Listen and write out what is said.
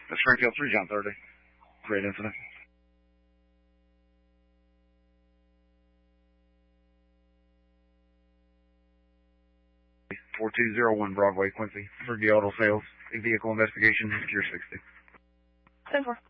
Springfield 3, John 30. Great incident. $4201 Broadway, Quincy. For the auto sales, a vehicle investigation, Secure 60. 10-4.